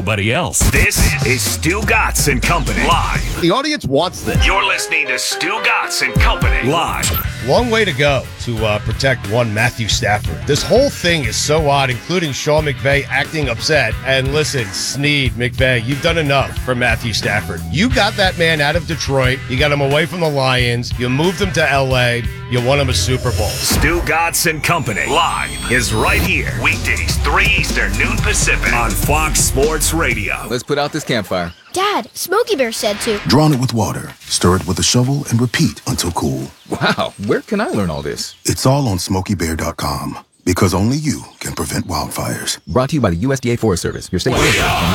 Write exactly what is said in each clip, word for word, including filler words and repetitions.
nobody else. This is Stu Gatz and Company live. The audience wants this. You're listening to Stu Gatz and Company live. Long way to go to uh, protect one Matthew Stafford. This whole thing is so odd, including Sean McVay acting upset. And listen, Snead, McVay, you've done enough for Matthew Stafford. You got that man out of Detroit. You got him away from the Lions. You moved him to L A. You won him a Super Bowl. Stu Gatz and Company live is right here. Weekdays, three Eastern, noon Pacific on Fox Sports Radio. Let's put out this campfire. Dad, Smokey Bear said to. Drawn it with water, stir it with a shovel, and repeat until cool. Wow, where can I learn all this? It's all on Smokey Bear dot com. Because only you can prevent wildfires. Brought to you by the U S D A Forest Service. Your state.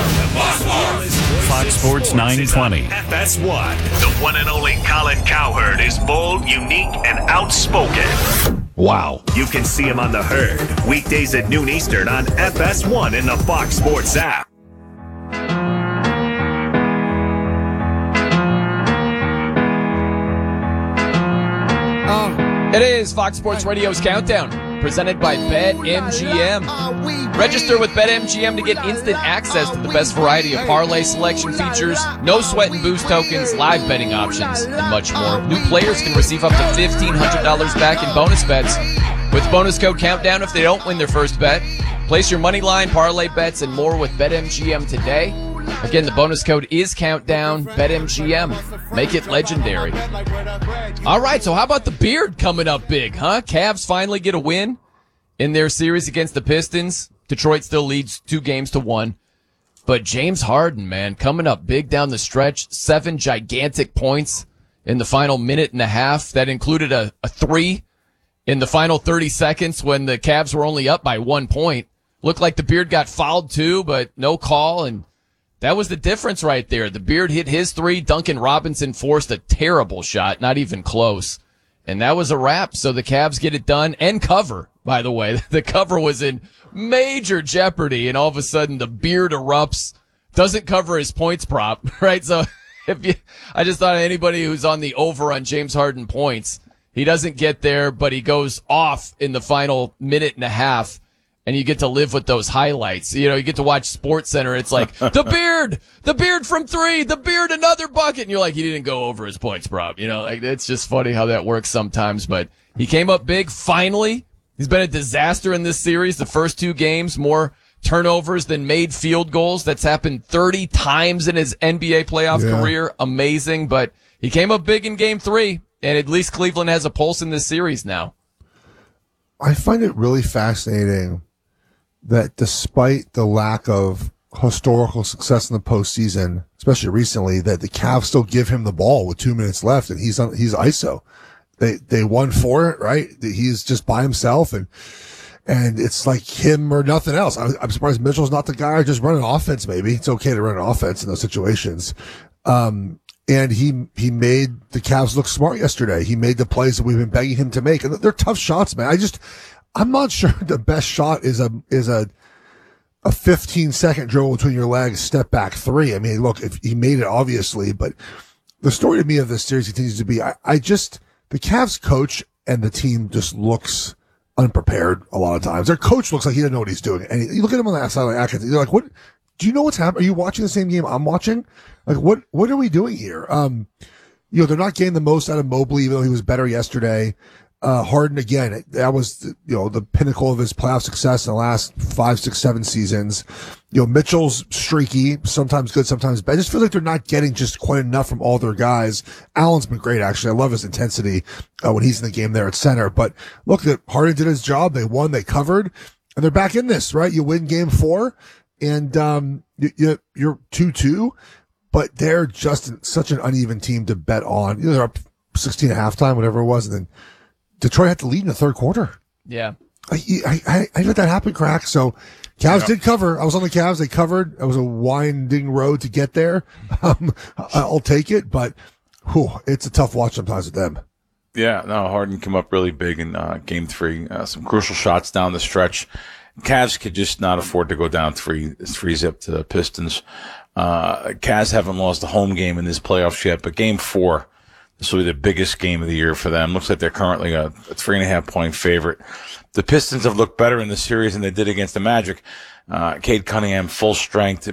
Fox Sports nine twenty. F S one. The one and only Colin Cowherd is bold, unique, and outspoken. Wow. You can see him on The Herd. Weekdays at noon Eastern on F S one in the Fox Sports app. It is Fox Sports Radio's Countdown, presented by BetMGM. Register with BetMGM to get instant access to the best variety of parlay selection features, no sweat and boost tokens, live betting options, and much more. New players can receive up to fifteen hundred dollars back in bonus bets with bonus code Countdown if they don't win their first bet. Place your money line, parlay bets, and more with BetMGM today. Again, the bonus code is Countdown, BetMGM. Make it legendary. All right, so how about the Beard coming up big, huh? Cavs finally get a win in their series against the Pistons. Detroit still leads two games to one. But James Harden, man, coming up big down the stretch. Seven gigantic points in the final minute and a half. That included a, a three in the final thirty seconds when the Cavs were only up by one point. Looked like the Beard got fouled too, but no call, and that was the difference right there. The Beard hit his three. Duncan Robinson forced a terrible shot, not even close. And that was a wrap. So the Cavs get it done and cover, by the way. The cover was in major jeopardy, and all of a sudden the Beard erupts, doesn't cover his points prop, right? So if you, I just thought anybody who's on the over on James Harden points, he doesn't get there, but he goes off in the final minute and a half. And you get to live with those highlights. You know, you get to watch SportsCenter. It's like, the Beard, the Beard from three, the Beard another bucket. And you're like, he didn't go over his points prop. You know, like, it's just funny how that works sometimes. But he came up big finally. He's been a disaster in this series. The first two games, more turnovers than made field goals. That's happened thirty times in his N B A playoff yeah. career. Amazing. But he came up big in game three. And at least Cleveland has a pulse in this series now. I find it really fascinating that despite the lack of historical success in the postseason, especially recently, that the Cavs still give him the ball with two minutes left, and he's on, he's I S O. They they won for it, right? He's just by himself, and and it's like him or nothing else. I, I'm surprised Mitchell's not the guy just running offense. Maybe it's okay to run an offense in those situations. Um, and he he made the Cavs look smart yesterday. He made the plays that we've been begging him to make, and they're tough shots, man. I just. I'm not sure the best shot is a is a a fifteen second dribble between your legs, step back three. I mean, look, if he made it obviously, but the story to me of this series continues to be I, I just the Cavs coach and the team just looks unprepared a lot of times. Their coach looks like he doesn't know what he's doing. And you look at him on the outside like you're like, what do you know what's happening? Are you watching the same game I'm watching? Like what what are we doing here? Um you know, they're not getting the most out of Mobley, even though he was better yesterday. Uh, Harden, again, that was, you know, the pinnacle of his playoff success in the last five, six, seven seasons. You know, Mitchell's streaky, sometimes good, sometimes bad. I just feel like they're not getting just quite enough from all their guys. Allen's been great, actually. I love his intensity, uh, when he's in the game there at center. But look, Harden did his job. They won, they covered, and they're back in this, right? You win game four, and, um, you, you, you're two two, but they're just such an uneven team to bet on. You know, they're up sixteen at halftime, whatever it was, and then Detroit had to lead in the third quarter. Yeah. I, I, I, I let that happen, Crack. So Cavs yep. did cover. I was on the Cavs. They covered. It was a winding road to get there. Um, I'll take it, but whew, it's a tough watch sometimes with them. Yeah, no, Harden came up really big in uh, game three. Uh, some crucial shots down the stretch. Cavs could just not afford to go down three, three zip to the Pistons. Uh, Cavs haven't lost a home game in this playoffs yet, but game four, this will be the biggest game of the year for them. Looks like they're currently a, a three and a half point favorite. The Pistons have looked better in the series than they did against the Magic. Uh, Cade Cunningham, full strength,